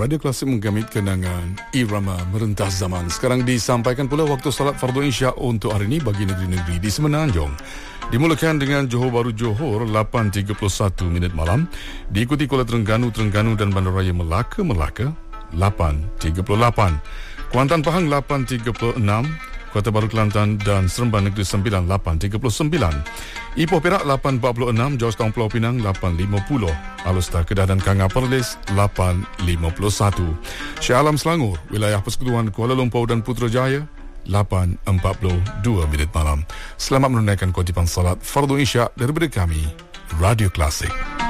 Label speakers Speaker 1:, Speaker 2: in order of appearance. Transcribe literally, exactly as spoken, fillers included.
Speaker 1: Radio Klasik menggamit kenangan irama merentas zaman. Sekarang disampaikan pula waktu salat fardu Isya untuk hari ini bagi negeri-negeri di Semenanjung. Dimulakan dengan Johor Bahru Johor lapan tiga puluh satu minit malam, diikuti Kuala Terengganu Terengganu dan Bandaraya Melaka Melaka lapan tiga puluh lapan, Kuantan Pahang lapan tiga puluh enam, Kota Baru Kelantan dan Seremban Negeri Sembilan lapan tiga puluh sembilan, Ipoh Perak lapan empat puluh enam, Georgetown Pulau Pinang lapan lima puluh, Alustar Kedah dan Kangah Perlis lapan lima puluh satu, Shah Alam Selangor, Wilayah Persekutuan Kuala Lumpur dan Putrajaya lapan empat puluh dua minit malam. Selamat menunaikan kutipan salat fardu Isya daripada kami, Radio Klasik.